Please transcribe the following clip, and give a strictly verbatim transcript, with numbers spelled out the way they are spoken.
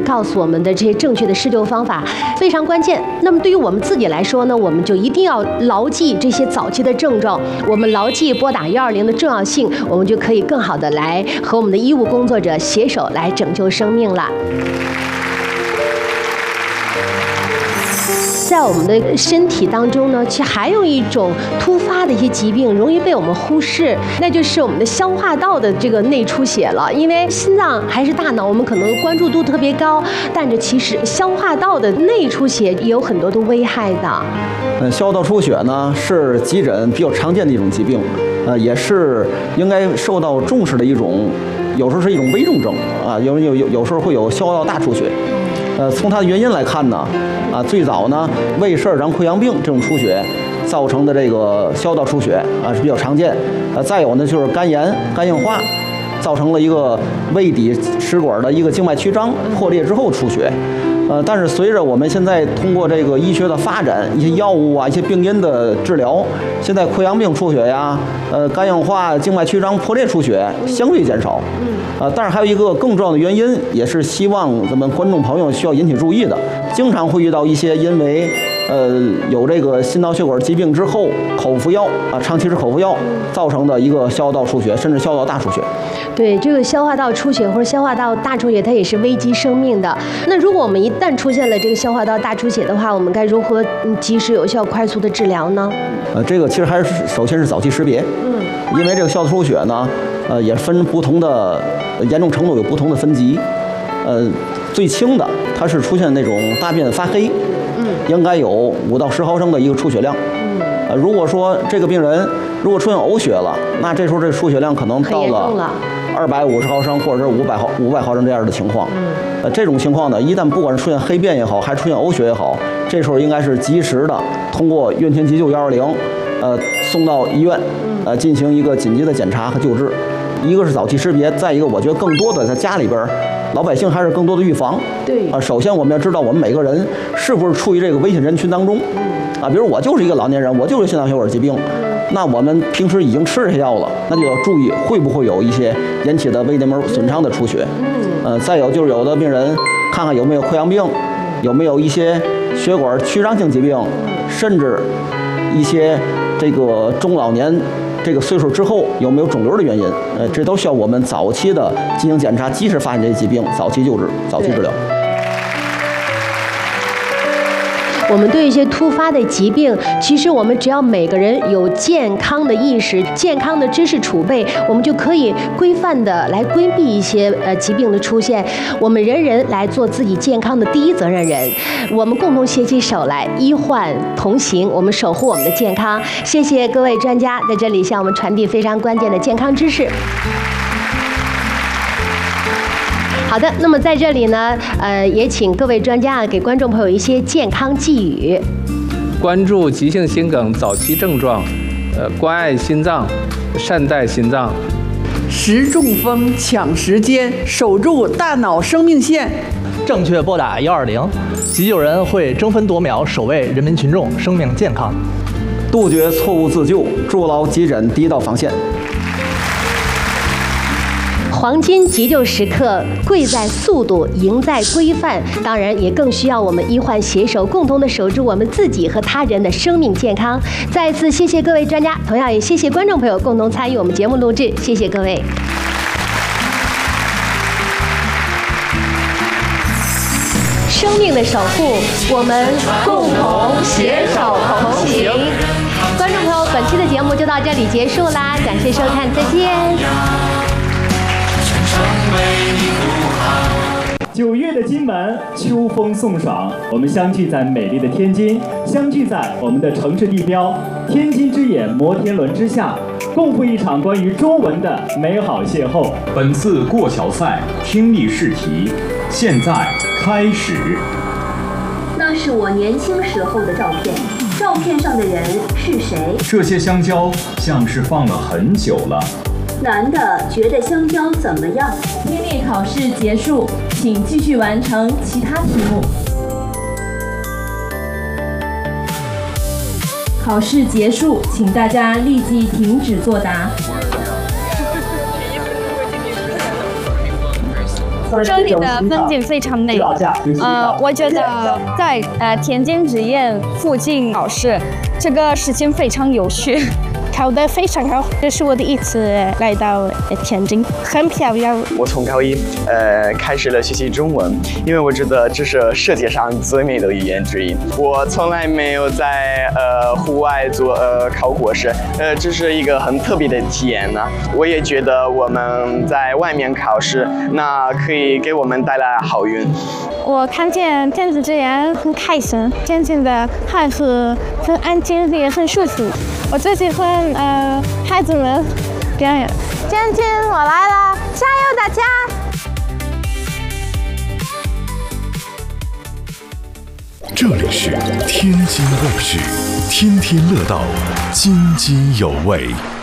告诉我们的这些正确的施救方法非常关键。那么对于我们自己来说呢，我们就一定要牢记这些早期的症状，我们牢记拨打一二零的重要性，我们就可以更好的来和我们的医务工作者携手来拯救生命了。在我们的身体当中呢，其实还有一种突发的一些疾病容易被我们忽视，那就是我们的消化道的这个内出血了。因为心脏还是大脑，我们可能关注度特别高，但是其实消化道的内出血也有很多的危害的。 嗯，消化道出血呢是急诊比较常见的一种疾病，呃，也是应该受到重视的一种，有时候是一种危重症啊，有有有有时候会有消化道大出血。呃，从它的原因来看呢，啊，最早呢，胃十二肠溃疡病这种出血造成的这个消化道出血啊是比较常见。呃，再有呢就是肝炎、肝硬化，造成了一个胃底食管的一个静脉曲张破裂之后出血。呃，但是随着我们现在通过这个医学的发展，一些药物啊，一些病因的治疗，现在溃疡病出血呀，呃，肝硬化、静脉曲张破裂出血相对减少。呃，但是还有一个更重要的原因，也是希望咱们观众朋友需要引起注意的，经常会遇到一些因为呃有这个心脑血管疾病之后口服药啊，长期吃口服药造成的一个消化道出血，甚至消化道大出血。 对，这个消化道出血或者消化道大出血，它也是危及生命的。那如果我们一旦出现了这个消化道大出血的话，我们该如何及时有效快速的治疗呢？ 呃，这个其实还是首先是早期识别。嗯，因为这个消化道出血呢，呃，也分不同的严重程度，有不同的分级。呃，最轻的它是出现那种大便发黑，嗯，应该有五到十毫升的一个出血量。嗯，呃，如果说这个病人如果出现呕血了，那这时候这出血量可能到了二百五十毫升或者是五百毫五百毫升这样的情况。嗯，呃，这种情况呢，一旦不管是出现黑便也好，还是出现呕血也好，这时候应该是及时的通过院前急救幺二零，呃，送到医院，呃，进行一个紧急的检查和救治。一个是早期识别，再一个我觉得更多的在家里边，老百姓还是更多的预防。对啊、呃，首先我们要知道我们每个人是不是处于这个危险人群当中。嗯，啊，比如我就是一个老年人，我就是心脑血管疾病。那我们平时已经吃这些药了，那就要注意会不会有一些引起的胃黏膜损伤的出血。嗯，呃，再有就是有的病人看看有没有溃疡病，有没有一些血管曲张性疾病，甚至一些这个中老年这个岁数之后有没有肿瘤的原因，呃，这都需要我们早期的进行检查，及时发现这些疾病，早期救治，早期治疗。 我们对一些突发的疾病，其实我们只要每个人有健康的意识、健康的知识储备，我们就可以规范的来规避一些呃疾病的出现。我们人人来做自己健康的第一责任人，我们共同携起手来，医患同行，我们守护我们的健康。谢谢各位专家在这里向我们传递非常关键的健康知识。好的，那么在这里呢，呃，也请各位专家啊，给观众朋友一些健康寄语。 关注急性心梗早期症状，呃，关爱心脏，善待心脏。 识中风，抢时间，守住大脑生命线。 正确拨打幺二零，急救人会争分夺秒守卫人民群众生命健康。 杜绝错误自救，筑牢急诊第一道防线。 黄金急救时刻，贵在速度，赢在规范。当然，也更需要我们医患携手，共同的守住我们自己和他人的生命健康。再一次谢谢各位专家，同样也谢谢观众朋友共同参与我们节目录制，谢谢各位。生命的守护，我们共同携手同行。观众朋友，本期的节目就到这里结束啦，感谢收看，再见。 九月的金门，秋风送爽，我们相聚在美丽的天津，相聚在我们的城市地标天津之眼摩天轮之下，共赴一场关于中文的美好邂逅。 本次过桥赛听力试题，现在开始。 那是我年轻时候的照片，照片上的人是谁？ 这些香蕉像是放了很久了。 男的觉得香蕉怎么样？ 听力考试结束，请继续完成其他题目。考试结束，请大家立即停止作答。 这里的风景非常美。呃，我觉得在呃田径职业附近考试，这个事情非常有趣。考得非常好，这是我第一次来到天津，很漂亮。 我从高一呃开始了学习中文，因为我觉得这是世界上最美的语言之一。我从来没有在呃户外做呃考过试，呃这是一个很特别的体验呢。我也觉得我们在外面考试，那可以给我们带来好运。 我看见天津之人很开心，天津的孩子很安静，也很舒服。我最喜欢呃孩子们表演。天津，我来了，加油大家！ 这里是天津卫视，天天乐道，津津有味。